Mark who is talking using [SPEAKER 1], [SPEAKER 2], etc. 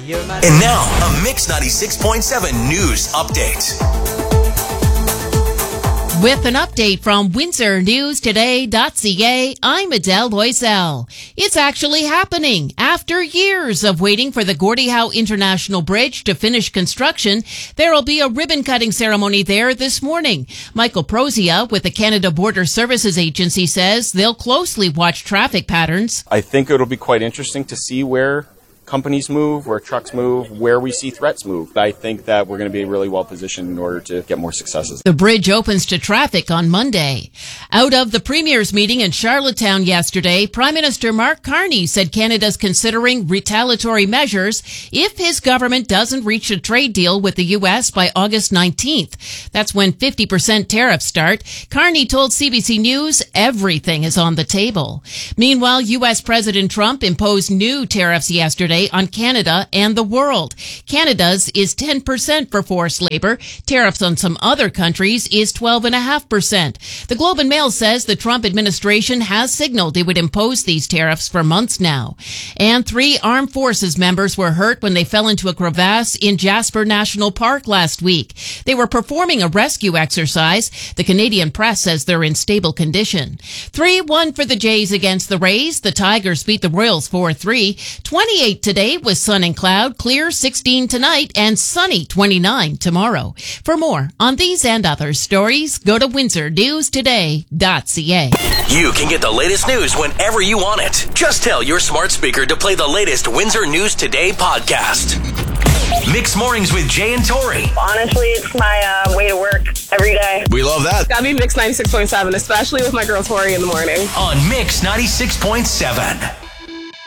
[SPEAKER 1] And now, a Mix 96.7 news update.
[SPEAKER 2] With an update from WindsorNewsToday.ca, I'm Adele Loisel. It's actually happening. After years of waiting for the Gordie Howe International Bridge to finish construction, there will be a ribbon-cutting ceremony there this morning. Michael Prozia with the Canada Border Services Agency says they'll closely watch traffic patterns.
[SPEAKER 3] I think it'll be quite interesting to see where companies move, where trucks move, where we see threats move. I think that we're going to be really well positioned in order to get more successes.
[SPEAKER 2] The bridge opens to traffic on Monday. Out of the Premier's meeting in Charlottetown yesterday, Prime Minister Mark Carney said Canada's considering retaliatory measures if his government doesn't reach a trade deal with the U.S. by August 19th. That's when 50% tariffs start. Carney told CBC News everything is on the table. Meanwhile, U.S. President Trump imposed new tariffs yesterday on Canada and the world. Canada's is 10% for forced labor. Tariffs on some other countries is 12.5%. The Globe and Mail says the Trump administration has signaled it would impose these tariffs for months now. And 3 armed forces members were hurt when they fell into a crevasse in Jasper National Park last week. They were performing a rescue exercise. The Canadian press says they're in stable condition. 3-1 for the Jays against the Rays. The Tigers beat the Royals 4-3. 28 today with sun and cloud, clear 16 tonight, and sunny 29 tomorrow. For more on these and other stories, go to WindsorNewsToday.ca.
[SPEAKER 1] You can get the latest news whenever you want it. Just tell your smart speaker to play the latest Windsor News Today podcast. Mix Mornings with Jay and Tori.
[SPEAKER 4] Honestly, it's my way to work every day.
[SPEAKER 5] We love that.
[SPEAKER 4] Gotta be Mix 96.7, especially with my girl Tori in the morning.
[SPEAKER 1] On Mix 96.7.